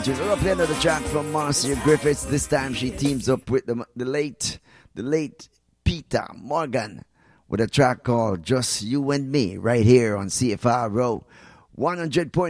We'll play another track from Marcia Griffiths. This time she teams up with the late Peter Morgan with a track called Just You and Me right here on CFRO 100.9